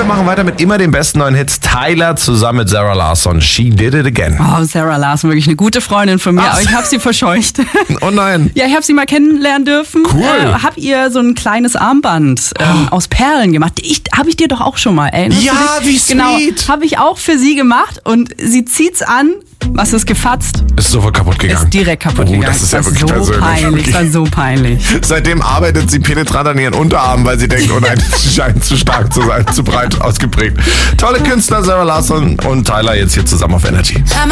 wir machen weiter mit immer den besten neuen Hits. Tyler zusammen mit Zara Larsson. She Did It Again. Oh, Zara Larsson, wirklich eine gute Freundin von mir, aber ich habe sie verscheucht. Oh nein. Ja, ich habe sie mal kennenlernen dürfen. Cool. Hab ihr so ein kleines Armband aus Perlen gemacht. Habe ich dir doch auch schon mal, erinnerst du dich? Ja, wie sweet. Genau, habe ich auch für sie gemacht und sie zieht's an. Was ist gefasst? Ist sofort kaputt gegangen. Ist direkt kaputt gegangen. Das ist ja wirklich so persönlich. Peinlich, das war so peinlich. Seitdem arbeitet sie penetrant an ihren Unterarmen, weil sie denkt, oh nein, das scheint zu stark zu sein, zu breit ausgeprägt. Tolle Künstler, Zara Larsson und Tyler jetzt hier zusammen auf Energy.